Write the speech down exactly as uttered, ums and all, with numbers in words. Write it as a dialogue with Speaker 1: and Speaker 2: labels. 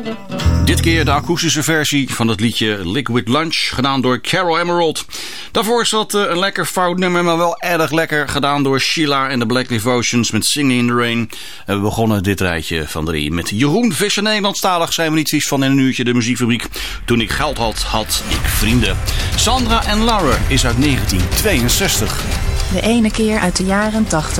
Speaker 1: Dit keer de akoestische versie van het liedje Liquid Lunch, gedaan door Carol Emerald. Daarvoor is dat een lekker fout nummer, maar wel erg lekker, gedaan door Sheila en de Black Devotions met Singing in the Rain. En we begonnen dit rijtje van drie met Jeroen Visser. Nederlandstalig zijn we niet iets van in een uurtje de muziekfabriek. Toen ik geld had, had ik vrienden. Sandra en Laura is uit negentien tweeënzestig.
Speaker 2: De ene keer uit de jaren tachtig.